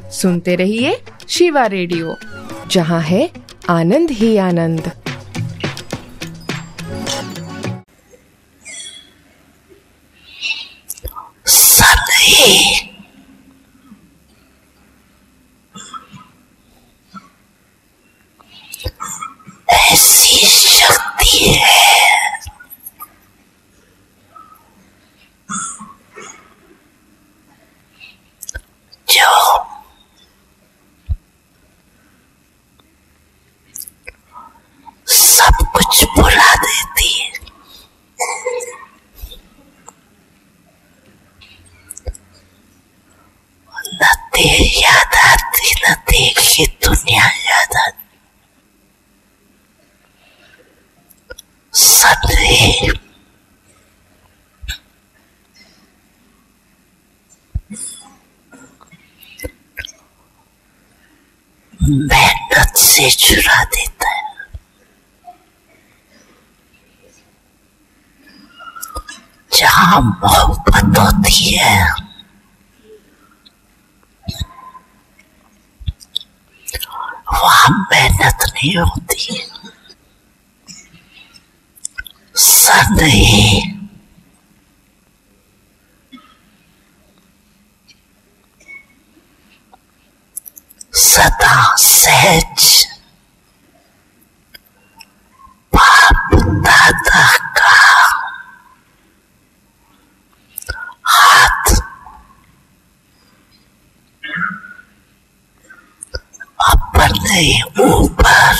सुनते रहिए शिवा रेडियो, जहाँ है आनंद ही आनंद। ऐसी शक्ति है जो सब कुछ भुला देती है। न देर याद आती, न देखी दुनिया याद आती। सदैव मेहनत से चुरा देता है। जहां मोहब्बत होती है वहां मेहनत नहीं होती। सदैव सदा सहज बाप दादा का हाथ अपने ऊपर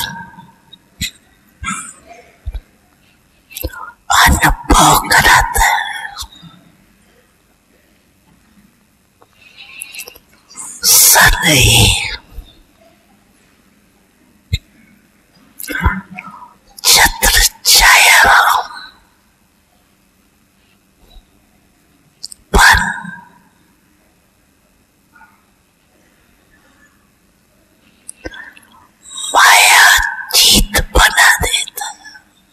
अनुभव कराता है। सदैव छत्र छाया पर माया जीत बना देता है।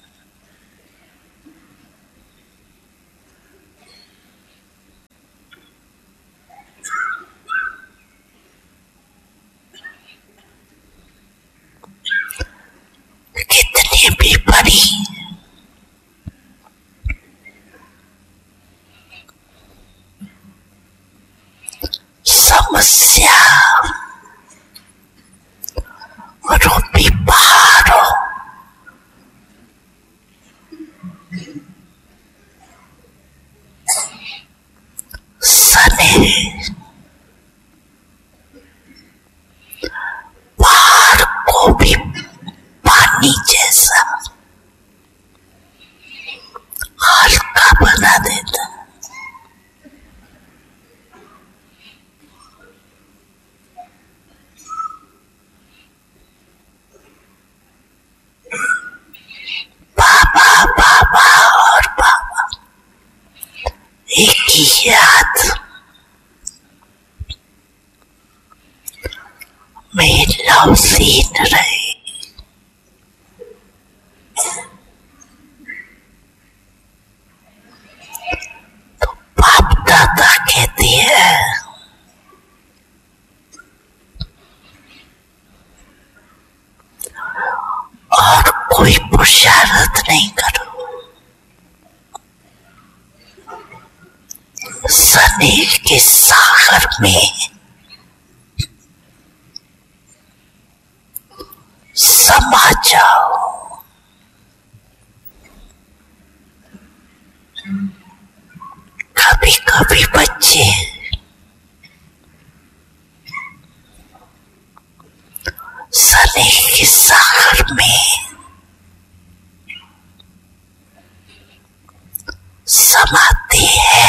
कितनी भी बड़ी समस्या रूपी पहाड़ों सने पहाड़ को भी पानी जैसा हल्का बना देता। बाबा बाबा और बाबा एक ही याद में लवसीन रहे। तो बाप दादा कहती है और कोई पुरुषार्थ नहीं करो। स्नेह के सागर में समा जाओ। कभी कभी बच्चे स्नेह के सागर में समाते हैं।